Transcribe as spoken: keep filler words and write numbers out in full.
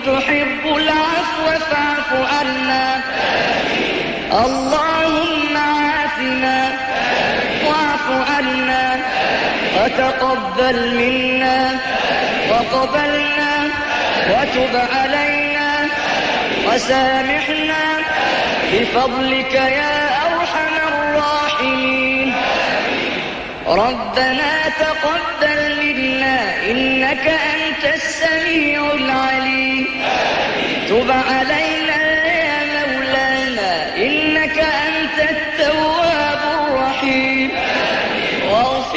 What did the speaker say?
تحب العفو فاعف عنا. اللهم عافنا واعف عنا وتقبل منا وقبلنا وتب علينا وسامحنا بفضلك يا أرحم الراحمين. ربنا تقبل منا إنك أنت السميع العليم. تب علينا